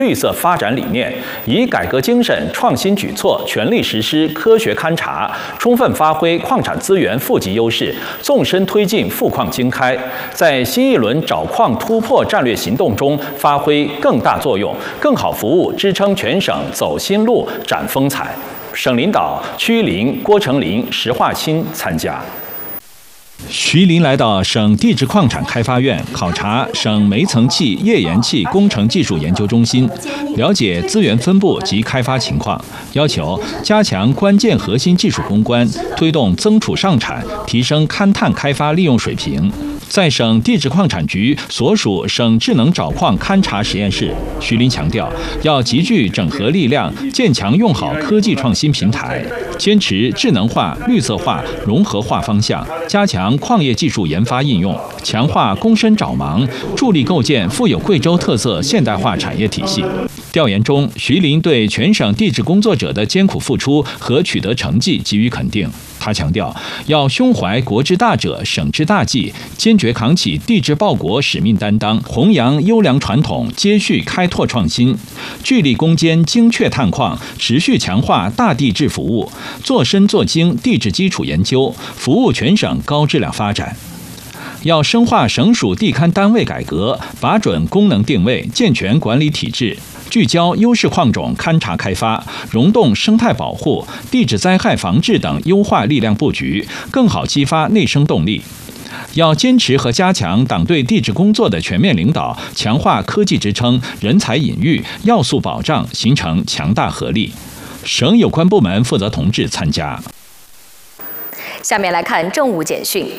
绿色发展理念，以改革精神、创新举措，全力实施科学勘察，充分发挥矿产资源富集优势，纵深推进富矿经开，在新一轮找矿突破战略行动中发挥更大作用，更好服务支撑全省走新路、展风采。省领导曲林、郭成林、石化清参加。徐林来到省地质矿产开发院考察省煤层气页岩气工程技术研究中心，了解资源分布及开发情况，要求加强关键核心技术攻关，推动增储上产，提升勘探开发利用水平。在省地质矿产局所属省智能找矿勘察实验室，徐林强调，要集聚整合力量，建强用好科技创新平台，坚持智能化、绿色化、融合化方向，加强矿业技术研发应用，强化躬身找盲，助力构建富有贵州特色现代化产业体系。调研中，徐林对全省地质工作者的艰苦付出和取得成绩给予肯定。他强调，要胸怀国之大者、省之大计，坚决扛起地质报国使命担当，弘扬优良传统，接续开拓创新，聚力攻坚精确探矿，持续强化大地质服务，做深做精地质基础研究，服务全省高质量发展。要深化省属地勘单位改革，把准功能定位，健全管理体制，聚焦优势矿种勘察开发，溶洞生态保护、地质灾害防治等优化力量布局，更好激发内生动力。要坚持和加强党对地质工作的全面领导，强化科技支撑、人才引育、要素保障，形成强大合力。省有关部门负责同志参加。 下面来看政务简讯。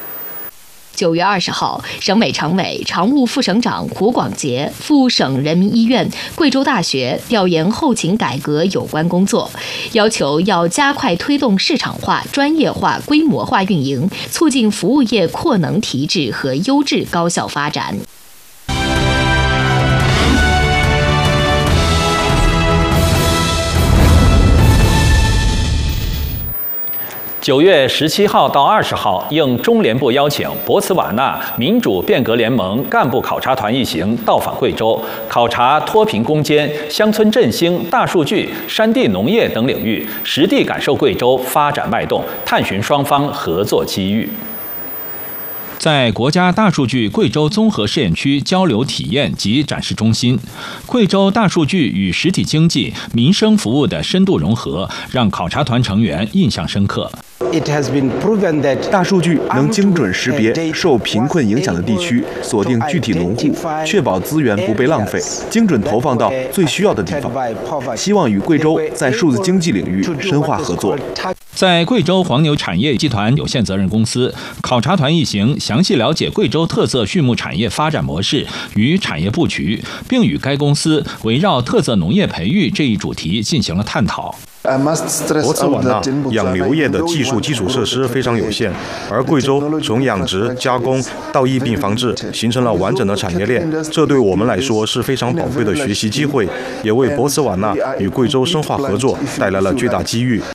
9月20号，省委常委、常务副省长胡广杰赴省人民医院、贵州大学调研后勤改革有关工作，要求要加快推动市场化、专业化、规模化运营，促进服务业扩能提质和优质高效发展。 9月17号到20号，应中联部邀请，博茨瓦纳民主变革联盟干部考察团一行到访贵州，考察脱贫攻坚、乡村振兴、大数据、山地农业等领域，实地感受贵州发展脉动，探寻双方合作机遇。在国家大数据贵州综合试验区交流体验及展示中心，贵州大数据与实体经济、民生服务的深度融合，让考察团成员印象深刻。 大数据能精准识别受贫困影响的地区，锁定具体农户，确保资源不被浪费，精准投放到最需要的地方。希望与贵州在数字经济领域深化合作。 在贵州黄牛产业集团有限责任公司，考察团一行详细了解贵州特色畜牧产业发展模式与产业布局，并与该公司围绕特色农业培育这一主题进行了探讨。 博茨瓦纳养牛业的技术基础设施非常有限，而贵州从养殖、加工到疫病防治，形成了完整的产业链。这对我们来说是非常宝贵的学习机会，也为博茨瓦纳与贵州深化合作带来了巨大机遇。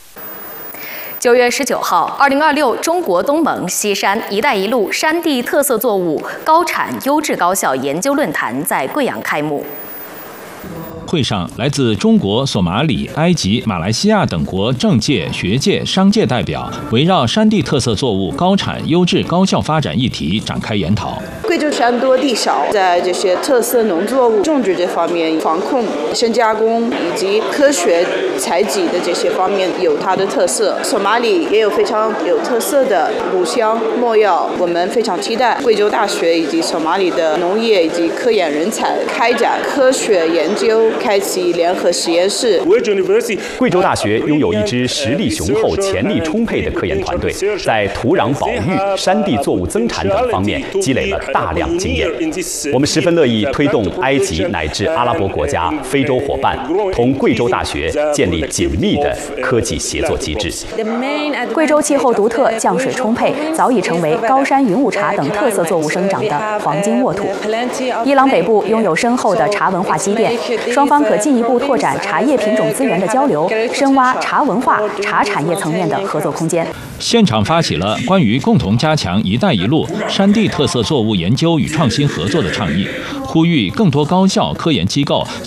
9月19号，2026中国东盟西山“一带一路”山地特色作物高产优质高效研究论坛在贵阳开幕。 会上，来自中国、索马里、埃及、马来西亚等国政界、学界、商界代表围绕山地特色作物高产优质高效发展议题展开研讨。 贵州山多地少，在这些特色农作物种植这方面，防控、深加工以及科学采集的这些方面有它的特色。索马里也有非常有特色的乳香、没药，我们非常期待贵州大学以及索马里的农业以及科研人才开展科学研究，开启联合实验室。 贵州大学拥有一支实力雄厚、潜力充沛的科研团队，在土壤保育、山地作物增产等方面积累了大量经验。我们十分乐意推动埃及乃至阿拉伯国家、非洲伙伴同贵州大学建立紧密的科技协作机制。 贵州气候独特，降水充沛，早已成为高山云雾茶等特色作物生长的黄金沃土。伊朗北部拥有深厚的茶文化积淀，双方可进一步拓展茶叶品种资源的交流，深挖茶文化、茶产业层面的合作空间。 现场发起了关于共同加强“一带一路”山地特色作物研究与创新合作的倡议，呼吁更多高校科研机构